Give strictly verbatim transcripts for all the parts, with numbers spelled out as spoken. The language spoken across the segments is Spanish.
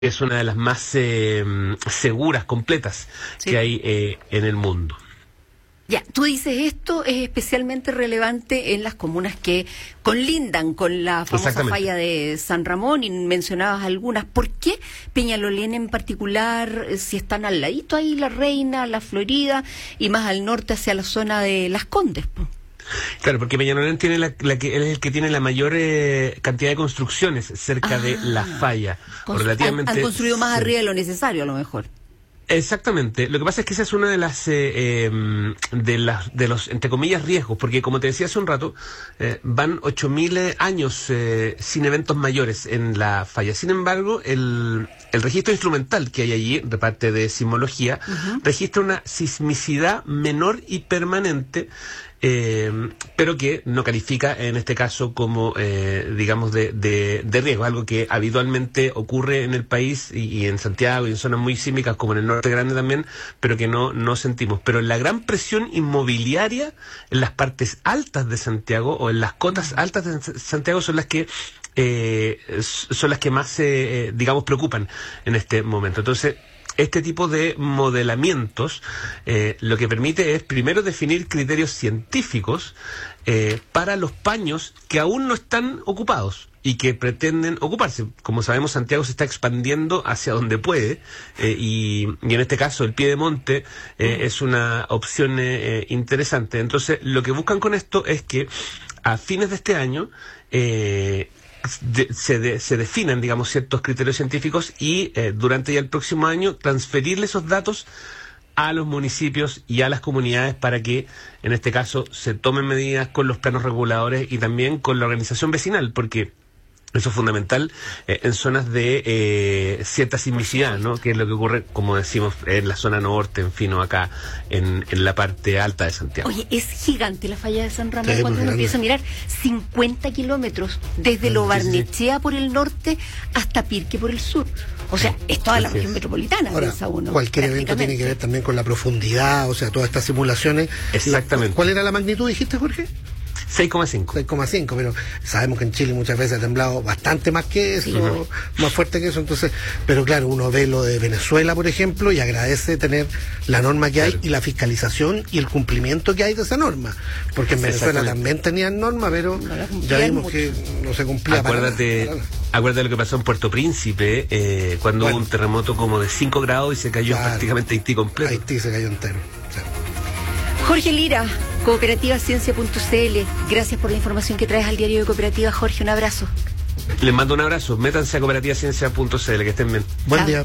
es una de las más eh, seguras, completas sí. que hay eh, en el mundo. Ya, tú dices esto es especialmente relevante en las comunas que conlindan con la famosa falla de San Ramón, y mencionabas algunas. ¿Por qué Peñalolén en particular, si están al ladito ahí La Reina, La Florida, y más al norte hacia la zona de Las Condes? Claro, porque Peñalolén tiene la, la que, es el que tiene la mayor eh, cantidad de construcciones cerca ah, de la falla. Relativamente, han, han construido más sí. arriba de lo necesario, a lo mejor. Exactamente. Lo que pasa es que esa es una de las eh, eh, de las de los entre comillas riesgos, porque como te decía hace un rato, eh, van ocho mil años eh, sin eventos mayores en la falla. Sin embargo, el el registro instrumental que hay allí, de parte de sismología, uh-huh. registra una sismicidad menor y permanente, eh, pero que no califica en este caso como, eh, digamos, de, de, de riesgo, algo que habitualmente ocurre en el país y, y en Santiago y en zonas muy sísmicas como en el norte grande también, pero que no, no sentimos. Pero la gran presión inmobiliaria en las partes altas de Santiago o en las cotas altas de Santiago son las que eh, son las que más, eh, digamos, preocupan en este momento. Entonces, este tipo de modelamientos eh, lo que permite es primero definir criterios científicos eh, para los paños que aún no están ocupados y que pretenden ocuparse. Como sabemos, Santiago se está expandiendo hacia donde puede eh, y, y en este caso el Piedemonte eh, uh-huh. es una opción eh, interesante. Entonces, lo que buscan con esto es que a fines de este año eh, De, se, de, se definan, digamos, ciertos criterios científicos y eh, durante ya el próximo año transferirle esos datos a los municipios y a las comunidades para que, en este caso, se tomen medidas con los planos reguladores y también con la organización vecinal, porque eso es fundamental eh, en zonas de eh, cierta sismicidad, ¿no? Que es lo que ocurre, como decimos, en la zona norte, en fin, o acá en, en la parte alta de Santiago. Oye, es gigante la falla de San Ramón. Sí, cuando uno empieza a mirar, cincuenta kilómetros desde Lo Barnechea por el norte hasta Pirque por el sur. O sea, es toda la Así región es. metropolitana. Ahora, uno, cualquier evento tiene que ver también con la profundidad, o sea, todas estas simulaciones. Exactamente. ¿Cuál era la magnitud, dijiste, Jorge? seis coma cinco. seis coma cinco, pero sabemos que en Chile muchas veces ha temblado bastante más que eso, uh-huh. más fuerte que eso, entonces, pero claro, uno ve lo de Venezuela, por ejemplo, y agradece tener la norma que hay y la fiscalización y el cumplimiento que hay de esa norma, porque en Venezuela también tenían norma, pero no ya vimos mucho. que no se cumplía. Acuérdate, para nada, para nada. Acuérdate lo que pasó en Puerto Príncipe, eh, cuando bueno. hubo un terremoto como de cinco grados y se cayó claro, prácticamente Haití completo. Haití se cayó entero. Sí. Jorge Lira, Cooperativa Ciencia punto c l, gracias por la información que traes al diario de Cooperativa. Jorge, un abrazo. Les mando un abrazo, métanse a Cooperativa Ciencia punto c l, que estén bien. Buen día.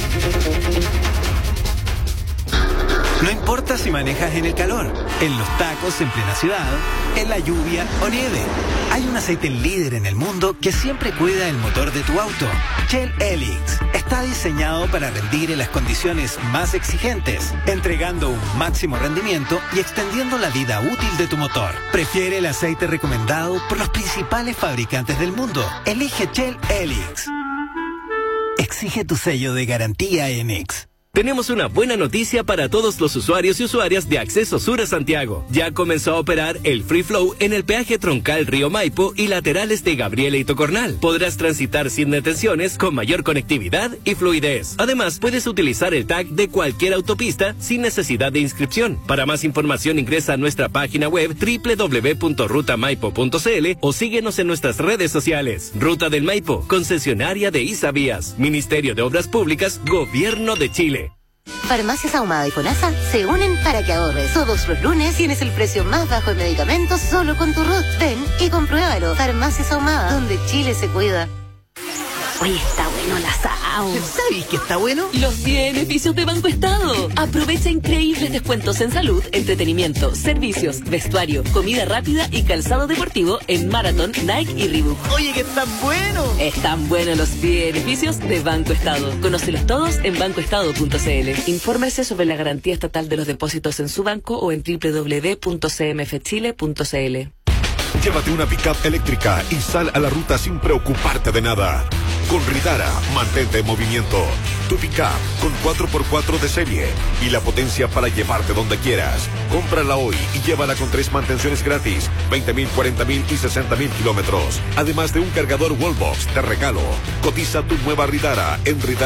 No importa si manejas en el calor, en los tacos en plena ciudad, en la lluvia o nieve. Hay un aceite líder en el mundo que siempre cuida el motor de tu auto. Shell Helix está diseñado para rendir en las condiciones más exigentes, entregando un máximo rendimiento y extendiendo la vida útil de tu motor. Prefiere el aceite recomendado por los principales fabricantes del mundo. Elige Shell Helix. Exige tu sello de garantía en X. Tenemos una buena noticia para todos los usuarios y usuarias de Acceso Sur a Santiago. Ya comenzó a operar el Free Flow en el peaje troncal Río Maipo y laterales de Gabriela y Tocornal. Podrás transitar sin detenciones, con mayor conectividad y fluidez. Además, puedes utilizar el tag de cualquier autopista sin necesidad de inscripción. Para más información ingresa a nuestra página web doble u doble u doble u punto ruta maipo punto c l o síguenos en nuestras redes sociales. Ruta del Maipo, concesionaria de Isavías, Ministerio de Obras Públicas, Gobierno de Chile. Farmacias Ahumada y FONASA se unen para que ahorres. Todos los lunes tienes el precio más bajo de medicamentos solo con tu R U T. Ven y compruébalo. Farmacias Ahumada, donde Chile se cuida. Oye, está bueno el asado. ¿Sabes qué está bueno? Los beneficios de Banco Estado. Aprovecha increíbles descuentos en salud, entretenimiento, servicios, vestuario, comida rápida y calzado deportivo en Marathon, Nike y Reebok. Oye, que están buenos. Están buenos los beneficios de Banco Estado. Conócelos todos en banco estado punto c l. Infórmese sobre la garantía estatal de los depósitos en su banco o en doble u doble u doble u punto c m f chile punto c l. Llévate una pick-up eléctrica y sal a la ruta sin preocuparte de nada. Con Ritara, mantente en movimiento. Tu pickup con cuatro por cuatro de serie y la potencia para llevarte donde quieras. Cómprala hoy y llévala con tres mantenciones gratis, veinte mil, cuarenta mil y sesenta mil kilómetros. Además de un cargador Wallbox de regalo. Cotiza tu nueva Ridara en Ridara.